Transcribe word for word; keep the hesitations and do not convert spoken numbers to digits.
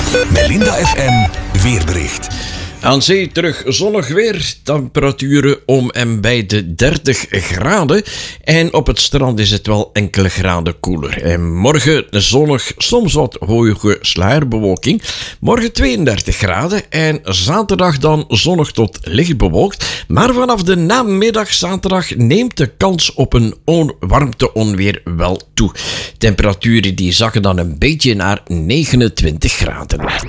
Melinda F M weerbericht. Aan zee terug zonnig weer, temperaturen om en bij de dertig graden. En op het strand is het wel enkele graden koeler. En morgen zonnig, soms wat hoge sluierbewolking. Morgen tweeëndertig graden en zaterdag dan zonnig tot licht bewolkt. Maar vanaf de namiddag zaterdag neemt de kans op een on- warmteonweer wel toe. Temperaturen die zakken dan een beetje naar negenentwintig graden.